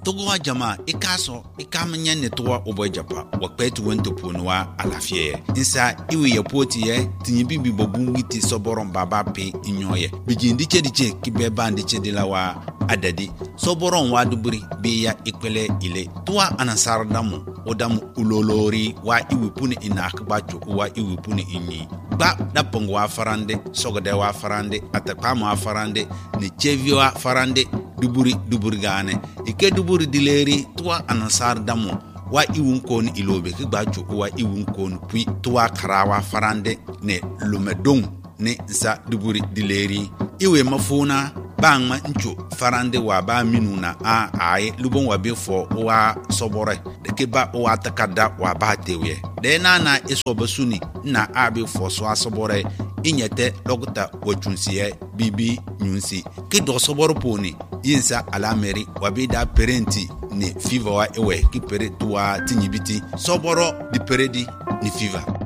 togo jama ikaso ikamnya ne towa obojapa wakpetu wento ponwa alafie insa iwe yapoti ye tinyibi bibobungiti soboron baba pe inyoye bijindi chediche kibeba ndiche dilawa adadi soboron waduburi beya ikwele ile towa anasar damu odamu ulolori wa iwe pune inakbacho wa iwe pune inyi ba dapongo wa farande sogode wa farande atakama wa farande ni chevio wa farande duburi gane ike duburi dileri tuwa anasar damu wa iwun kon ilobe ki gbacho wa iwun kon pui tuwa karawa farande ne lumedong ne za duburi dileri iwe mafuna bangma ncho farande wa ba minuna a ai lubon wa befo wa sobore de ke ba wa takada wa ba tewe de na isobasuni na abi fo so asobore inyete logota wachunsiye bibi nyunsi ki do soboro poni yinsa alameri wabida parenti ne fever wa ewe ki pere tuwa tinyibiti soboro di peredi ni fever